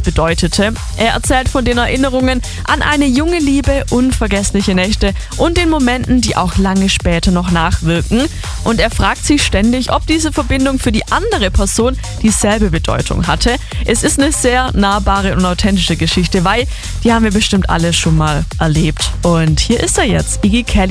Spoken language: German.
bedeutete. Er erzählt von den Erinnerungen an eine junge Liebe, unvergessliche Nächte und den Momenten, die auch lange später noch nachwirken. Und er fragt sich ständig, ob diese Verbindung für die andere Person dieselbe Bedeutung hatte. Es ist eine sehr nahbare und authentische Geschichte, weil die haben wir bestimmt alle schon mal erlebt. Und hier ist er jetzt, Iggy Kelly.